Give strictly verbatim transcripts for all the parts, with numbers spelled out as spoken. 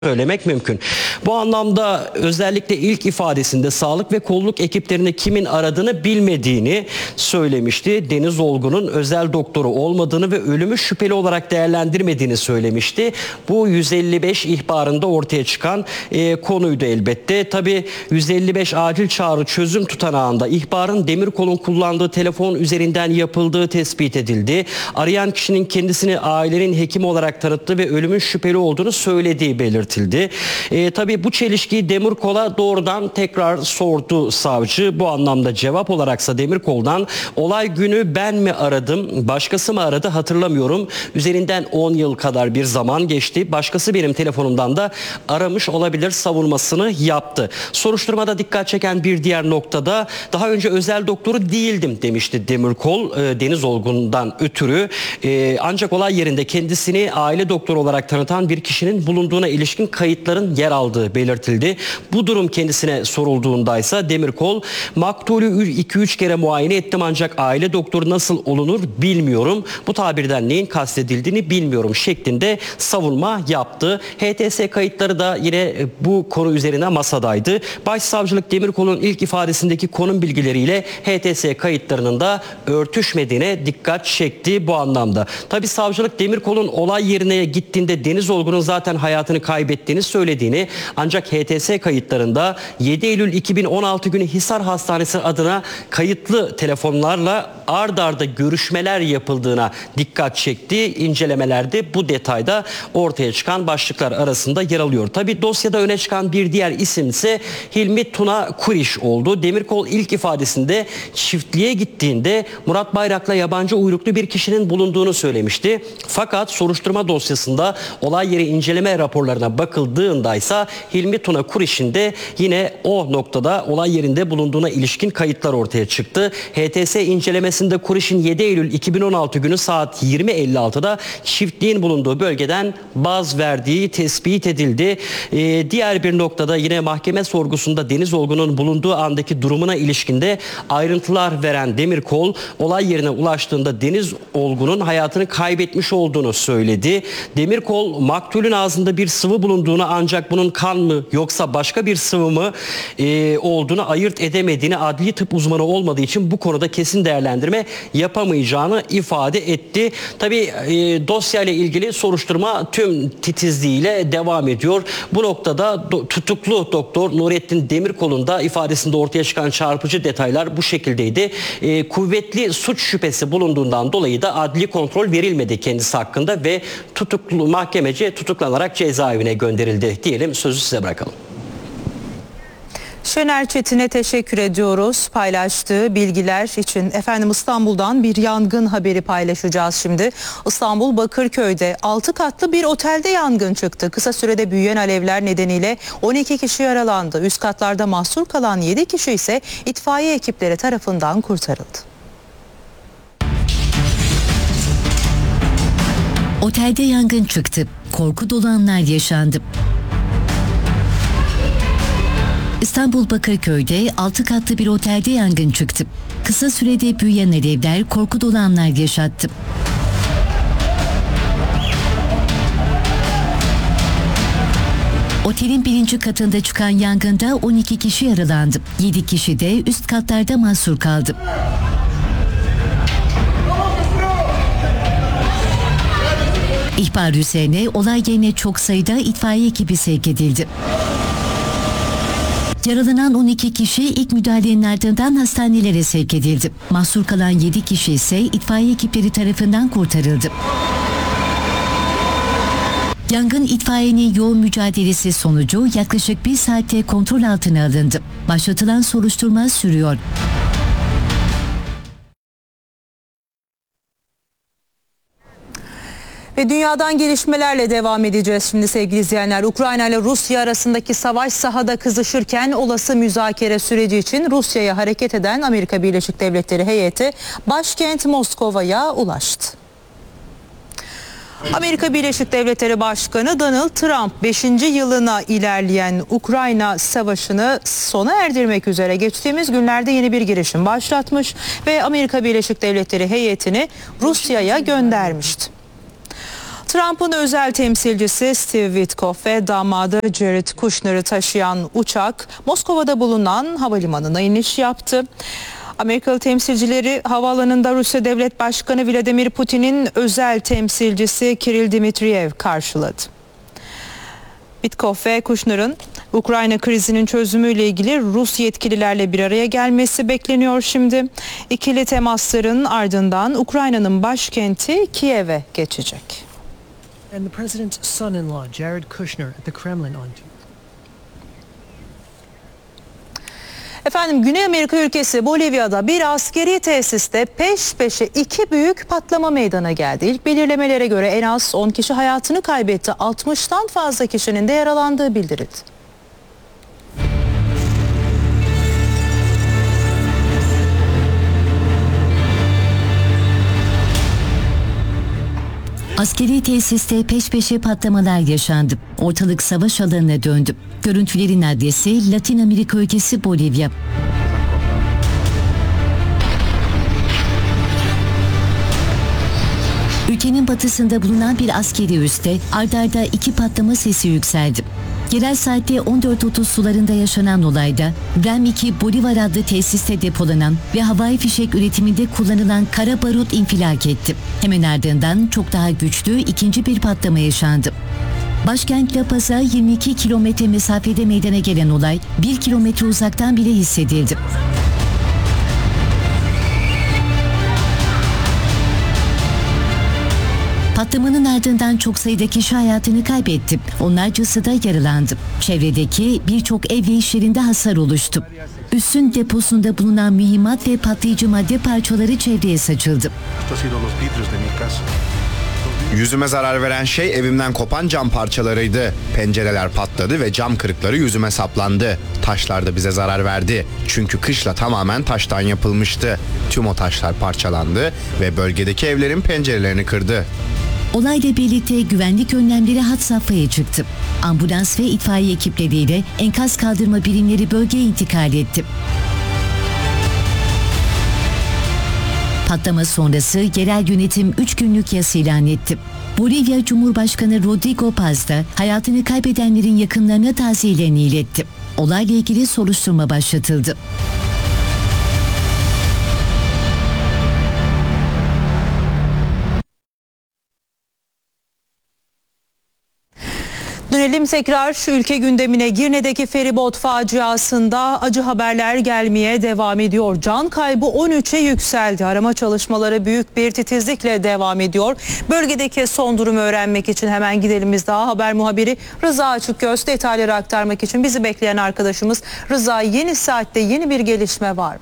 söylemek mümkün. Bu anlamda özellikle ilk ifadesinde sağlık ve kolluk ekiplerini kimin aradığını bilmediğini söylemişti. Deniz Olgun'un özel doktoru olmadığını ve ölümü şüpheli olarak değerlendirmediğini söylemişti. Bu yüz elli beş ihbarında ortaya çıkan e, konuydu elbette. Tabii yüz elli beş acil çağrı çözüm tutanağında ihbarın Demirkol'un kullandığı telefon üzerinden yapıldığı tespit edildi. Arayan kişinin kendisini ailenin hekimi olarak tanıttığı ve ölümün şüpheli olduğunu söylediği belirtildi. E, tabii bu çelişkiyi Demirkol'a doğrudan tekrar sordu savcı. Bu anlamda cevap olaraksa Demirkol'dan olay günü ben mi aradım, başkası mı aradı hatırlamıyorum. Üzerinden on yıl kadar bir zaman geçti. Başkası benim telefonumdan da aramış olabilir savunmasını yaptı. Soruşturmada dikkat çeken bir diğer noktada daha önce özel doktoru değildim demişti Demirkol e, Deniz Olgun'dan ötürü. E, ancak olay yerinde kendisini aile doktoru olarak tanıtan bir kişinin bulunduğuna ilişkin kayıtların yer aldığı belirtildi. Bu durum kendisine sorulduğundaysa Demirkol maktulü iki üç kere muayene ettim ancak aile doktoru nasıl olunur bilmiyorum. Bu tabirden neyin kastedildiğini bilmiyorum şeklinde savunma yaptı. H T S kayıtları da yine bu konu üzerine masadaydı. Başsavcılık Demirkol'un ilk ifadesindeki konum bilgileriyle H T S kayıtlarının da örtüşmediğine dikkat çekti bu anlamda. Tabii savcılık Demirkol'un olay yerine gittiğinde Deniz Olgun'un zaten hayatını kaybettiğini söylediğini ancak H T S kayıtlarında yedi Eylül iki bin on altı günü Hisar Hastanesi adına kayıtlı telefonlarla ard arda görüşmeler yapıldığına dikkat çekti. İncelemelerde bu detayda ortaya çıkan başlıklar arasında yer alıyor. Tabii dosyada öne çıkan bir diğer isim ise Hilmi Tuna Kuriş oldu. Demirkol ilk ifadesinde çiftliğe gittiğinde Murat Bayrak'la yabancı uyruklu bir kişinin bulunduğunu söylemişti. Fakat soruşturma dosyasında olay yeri inceleme raporlarına bakıldığında ise Hilmi Tuna Kuriş'in de yine o noktada olay yerinde bulunduğuna ilişkin kayıtlar ortaya çıktı. H T S incelemesinde Kuriş'in yedi Eylül iki bin on altı günü saat yirmi elli altıda çiftliğin bulunduğu bölgeden baz verdiği tespit edildi. Ee, diğer bir noktada yine mahkeme sorgusunda Deniz Olgun'un bulunduğu andaki durumuna ilişkinde ayrıntılar veren Demirkol olay yerine ulaştığında Deniz Olgun'un hayatını kaybetmiş olduğunu söyledi. Demirkol maktulün ağzında bir sıvı bulunduğunu ancak bunun kan mı yoksa başka bir sıvı mı e, olduğunu ayırt edemediğini, adli tıp uzmanı olmadığı için bu konuda kesin değerlendirme yapamayacağını ifade etti. Tabii e, dosyayla ilgili soruşturma tüm titizliğiyle devam ediyor. Bu noktada do, tutuklu doktor Nurettin Demirkol'un da ifadesinde ortaya çıkan çarpıcı detaylar bu şekildeydi. E, kuvvetli suç şüphesi bulunduğundan dolayı da adli kontrol verilmedi kendisi hakkında ve tutuklu mahkemece tutuklanarak cezaevine gönderildi diyelim, sözü size bırakalım. Şener Çetin'e teşekkür ediyoruz paylaştığı bilgiler için. Efendim İstanbul'dan bir yangın haberi paylaşacağız şimdi. İstanbul Bakırköy'de altı katlı bir otelde yangın çıktı. Kısa sürede büyüyen alevler nedeniyle on iki kişi yaralandı. Üst katlarda mahsur kalan yedi kişi ise itfaiye ekipleri tarafından kurtarıldı. Otelde yangın çıktı. Korku dolu anlar yaşandı. İstanbul Bakırköy'de altı katlı bir otelde yangın çıktı. Kısa sürede büyüyen alevler korku dolu anlar yaşattı. Otelin birinci katında çıkan yangında on iki kişi yaralandı. yedi kişi de üst katlarda mahsur kaldı. İhbar üzerine olay yerine çok sayıda itfaiye ekibi sevk edildi. Yaralanan on iki kişi ilk müdahalenin ardından hastanelere sevk edildi. Mahsur kalan yedi kişi ise itfaiye ekipleri tarafından kurtarıldı. Yangın itfaiyenin yoğun mücadelesi sonucu yaklaşık bir saatte kontrol altına alındı. Başlatılan soruşturma sürüyor. Ve dünyadan gelişmelerle devam edeceğiz şimdi sevgili izleyenler. Ukrayna ile Rusya arasındaki savaş sahada kızışırken olası müzakere süreci için Rusya'ya hareket eden Amerika Birleşik Devletleri heyeti başkent Moskova'ya ulaştı. Amerika Birleşik Devletleri Başkanı Donald Trump beşinci yılına ilerleyen Ukrayna savaşını sona erdirmek üzere geçtiğimiz günlerde yeni bir girişim başlatmış ve Amerika Birleşik Devletleri heyetini Rusya'ya göndermişti. Trump'ın özel temsilcisi Steve Witkoff ve damadı Jared Kushner'ı taşıyan uçak Moskova'da bulunan havalimanına iniş yaptı. Amerikalı temsilcileri havaalanında Rusya Devlet Başkanı Vladimir Putin'in özel temsilcisi Kirill Dmitriyev karşıladı. Witkoff ve Kushner'ın Ukrayna krizinin çözümüyle ilgili Rus yetkililerle bir araya gelmesi bekleniyor şimdi. İkili temasların ardından Ukrayna'nın başkenti Kiev'e geçecek. And the president's son-in-law, Jared Kushner, at the Kremlin on Efendim Güney Amerika ülkesi Bolivya'da bir askeri tesiste peş peşe iki büyük patlama meydana geldi. İlk belirlemelere göre en az on kişi hayatını kaybetti. altmıştan fazla kişinin de yaralandığı bildirildi. Askeri tesiste peş peşe patlamalar yaşandı. Ortalık savaş alanına döndü. Görüntülerin adresi Latin Amerika ülkesi Bolivya. Ülkenin batısında bulunan bir askeri üste ard arda iki patlama sesi yükseldi. Yerel saatte on dört otuz sularında yaşanan olayda RAM iki Bolivar adlı tesiste depolanan ve havai fişek üretiminde kullanılan kara barut infilak etti. Hemen ardından çok daha güçlü ikinci bir patlama yaşandı. Başkent La Paz'a yirmi iki kilometre mesafede meydana gelen olay bir kilometre uzaktan bile hissedildi. Patlamanın ardından çok sayıda kişi hayatını kaybetti. Onlarcası da yaralandı. Çevredeki birçok ev ve iş yerinde hasar oluştu. Üssün deposunda bulunan mühimmat ve patlayıcı madde parçaları çevreye saçıldı. Yüzüme zarar veren şey evimden kopan cam parçalarıydı. Pencereler patladı ve cam kırıkları yüzüme saplandı. Taşlar da bize zarar verdi. Çünkü kışla tamamen taştan yapılmıştı. Tüm o taşlar parçalandı ve bölgedeki evlerin pencerelerini kırdı. Olayla birlikte güvenlik önlemleri had safhaya çıktı. Ambulans ve itfaiye ekipleriyle enkaz kaldırma birimleri bölgeye intikal etti. Patlama sonrası yerel yönetim üç günlük yas ilan etti. Bolivya Cumhurbaşkanı Rodrigo Paz da hayatını kaybedenlerin yakınlarına taziyelerini iletti. Olayla ilgili soruşturma başlatıldı. Dönelim tekrar ülke gündemine. Girne'deki feribot faciasında acı haberler gelmeye devam ediyor. Can kaybı on üçe yükseldi. Arama çalışmaları büyük bir titizlikle devam ediyor. Bölgedeki son durumu öğrenmek için hemen gidelim biz daha. Haber muhabiri Rıza Açıkgöz detayları aktarmak için bizi bekleyen arkadaşımız. Rıza, yeni saatte yeni bir gelişme var mı?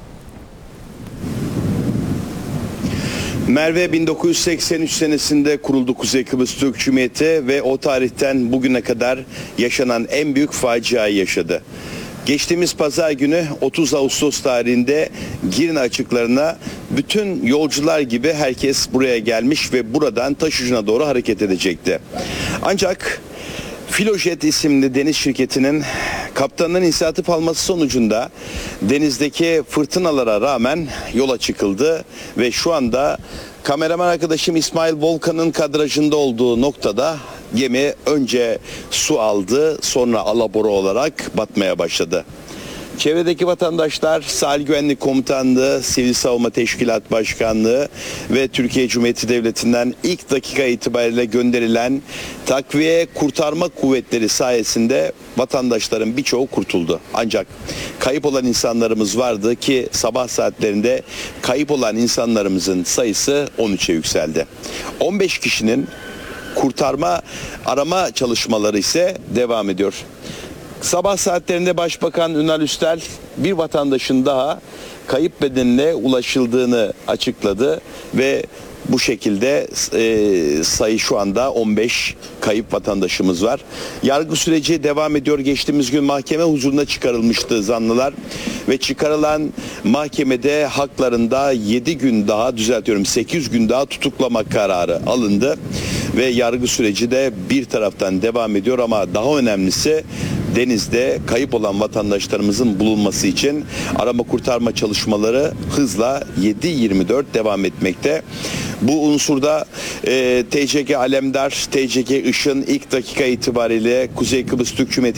Merve, bin dokuz yüz seksen üç senesinde kuruldu Kuzey Kıbrıs Türk Cumhuriyeti ve o tarihten bugüne kadar yaşanan en büyük faciayı yaşadı. Geçtiğimiz pazar günü otuz Ağustos tarihinde Girne açıklarına bütün yolcular gibi herkes buraya gelmiş ve buradan Taşucu'na doğru hareket edecekti. Ancak Filojet isimli deniz şirketinin kaptanının inisiyatif alması sonucunda denizdeki fırtınalara rağmen yola çıkıldı ve şu anda kameraman arkadaşım İsmail Volkan'ın kadrajında olduğu noktada gemi önce su aldı, sonra alabora olarak batmaya başladı. Çevredeki vatandaşlar Sahil Güvenlik Komutanlığı, Sivil Savunma Teşkilat Başkanlığı ve Türkiye Cumhuriyeti Devleti'nden ilk dakika itibariyle gönderilen takviye kurtarma kuvvetleri sayesinde vatandaşların birçoğu kurtuldu. Ancak kayıp olan insanlarımız vardı ki sabah saatlerinde kayıp olan insanlarımızın sayısı on üçe yükseldi. on beş kişinin kurtarma arama çalışmaları ise devam ediyor. Sabah saatlerinde Başbakan Ünal Üstel bir vatandaşın daha kayıp bedenine ulaşıldığını açıkladı ve bu şekilde e, sayı şu anda on beş kayıp vatandaşımız var. Yargı süreci devam ediyor. Geçtiğimiz gün mahkeme huzuruna çıkarılmıştı zanlılar ve çıkarılan mahkemede haklarında yedi gün daha düzeltiyorum sekiz gün daha tutuklama kararı alındı ve yargı süreci de bir taraftan devam ediyor ama daha önemlisi denizde kayıp olan vatandaşlarımızın bulunması için arama kurtarma çalışmaları hızla yedi yirmi dört devam etmekte. Bu unsurda e, T C G Alemdar, T C G Işın ilk dakika itibariyle Kuzey Kıbrıs Türk Cumhuriyeti